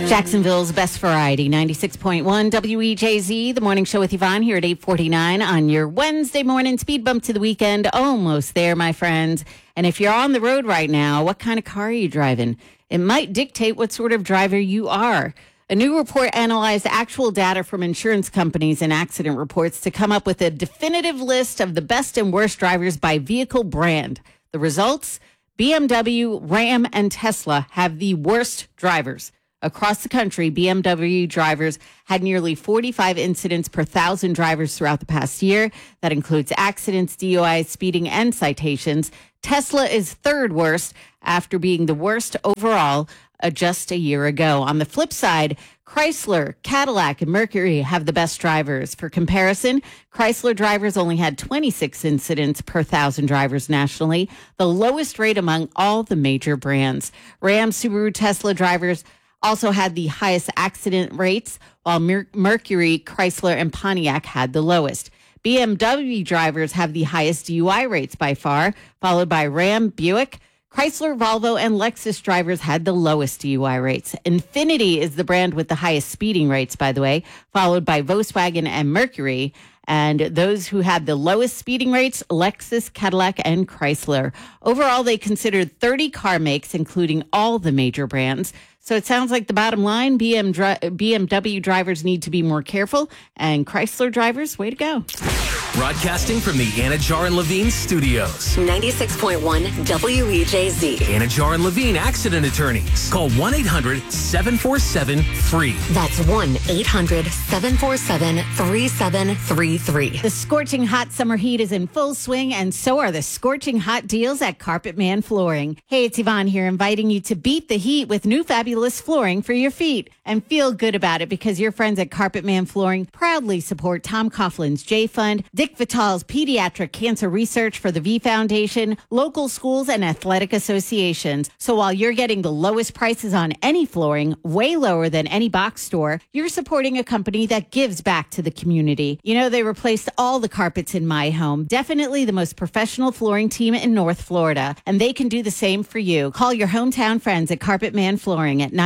Jacksonville's best variety, 96.1 WEJZ, the morning show with Yvonne here at 8:49 on your Wednesday morning. Speed bump to the weekend. Almost there, my friends. And if you're on the road right now, what kind of car are you driving? It might dictate what sort of driver you are. A new report analyzed actual data from insurance companies and accident reports to come up with a definitive list of the best and worst drivers by vehicle brand. The results? BMW, Ram, and Tesla have the worst drivers. Across the country, BMW drivers had nearly 45 incidents per 1,000 drivers throughout the past year. That includes accidents, DUIs, speeding, and citations. Tesla is third worst after being the worst overall just a year ago. On the flip side, Chrysler, Cadillac, and Mercury have the best drivers. For comparison, Chrysler drivers only had 26 incidents per 1,000 drivers nationally, the lowest rate among all the major brands. Ram, Subaru, Tesla drivers also had the highest accident rates, while Mercury, Chrysler, and Pontiac had the lowest. BMW drivers have the highest DUI rates by far, followed by Ram, Buick. Chrysler, Volvo, and Lexus drivers had the lowest DUI rates. Infiniti is the brand with the highest speeding rates, by the way, followed by Volkswagen and Mercury. And those who had the lowest speeding rates, Lexus, Cadillac, and Chrysler. Overall, they considered 30 car makes, including all the major brands. So it sounds like the bottom line, BMW drivers need to be more careful, and Chrysler drivers, way to go. Broadcasting from the Anajar and Levine studios. 96.1 WEJZ. Anajar and Levine accident attorneys. Call 1-800-747-FREE. That's 1-800-747-3733. The scorching hot summer heat is in full swing, and so are the scorching hot deals at Carpet Man Flooring. Hey, it's Yvonne here, inviting you to beat the heat with new fabulous flooring for your feet. And feel good about it because your friends at Carpet Man Flooring proudly support Tom Coughlin's J Fund, Dick Vitale's Pediatric Cancer Research for the V Foundation, local schools, and athletic associations. So while you're getting the lowest prices on any flooring, way lower than any box store, you're supporting a company that gives back to the community. You know, they replaced all the carpets in my home. Definitely the most professional flooring team in North Florida. And they can do the same for you. Call your hometown friends at Carpet Man Flooring at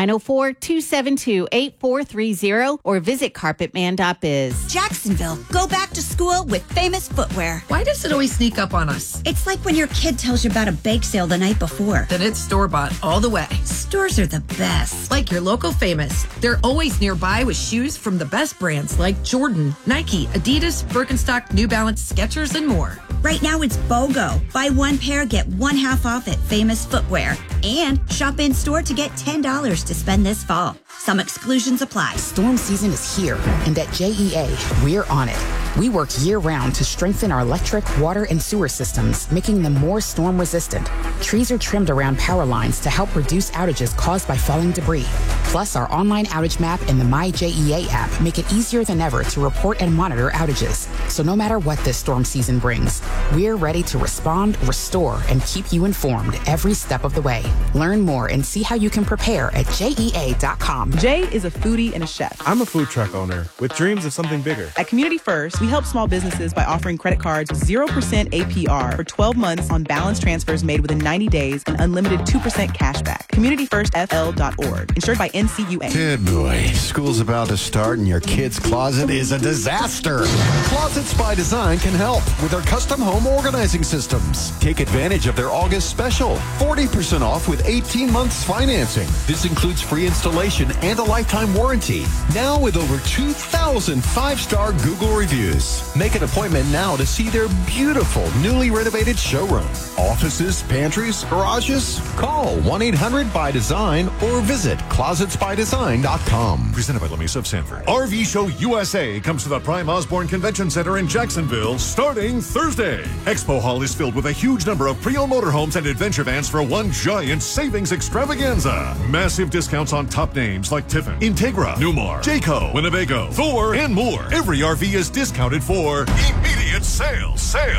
904-272-8430 or visit carpetman.biz. Jacksonville, go back to school with Famous Footwear. Why does it always sneak up on us? It's like when your kid tells you about a bake sale the night before. Then it's store-bought all the way. Stores are the best. Like your local Famous. They're always nearby with shoes from the best brands like Jordan, Nike, Adidas, Birkenstock, New Balance, Skechers, and more. Right now it's BOGO. Buy one pair, get one half off at Famous Footwear. And shop in store to get $10 to spend this fall. Some exclusions apply. Storm season is here, and at JEA, we're on it. We work year-round to strengthen our electric, water, and sewer systems, making them more storm-resistant. Trees are trimmed around power lines to help reduce outages caused by falling debris. Plus, our online outage map and the MyJEA app make it easier than ever to report and monitor outages. So no matter what this storm season brings, we're ready to respond, restore, and keep you informed every step of the way. Learn more and see how you can prepare at JEA.com. Jay is a foodie and a chef. I'm a food truck owner with dreams of something bigger. At Community First, we help small businesses by offering credit cards with 0% APR for 12 months on balance transfers made within 90 days and unlimited 2% cash back. CommunityFirstFL.org. Insured by NCUA. Good boy. School's about to start and your kid's closet is a disaster. Closets by Design can help with their custom home organizing systems. Take advantage of their August special. 40% off with 18 months financing. This includes free installation and a lifetime warranty. Now with over 2,000 five-star Google reviews. Make an appointment now to see their beautiful, newly renovated showroom. Offices, pantries, garages? Call 1-800-BY-DESIGN or visit closetsbydesign.com. Presented by La Mesa of Sanford. RV Show USA comes to the Prime Osborne Convention Center in Jacksonville starting Thursday. Expo Hall is filled with a huge number of pre-owned motorhomes and adventure vans for one giant savings extravaganza. Massive discounts on top names like Tiffin, Integra, Newmar, Jayco, Winnebago, Thor, and more. Every RV is discounted for immediate sales.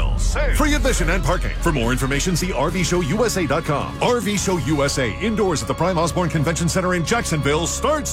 Free admission and parking. For more information, see RVShowUSA.com. RV Show USA indoors at the Prime Osborne Convention Center in Jacksonville starts